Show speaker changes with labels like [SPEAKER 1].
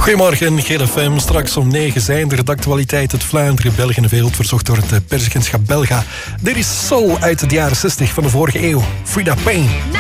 [SPEAKER 1] Goedemorgen, GLFM. Straks om 9 zijn er de actualiteit uit Vlaanderen, België en de wereld, verzorgd door het persagentschap Belga. Dit is Soul uit de jaren 60 van de vorige eeuw. Frida Payne.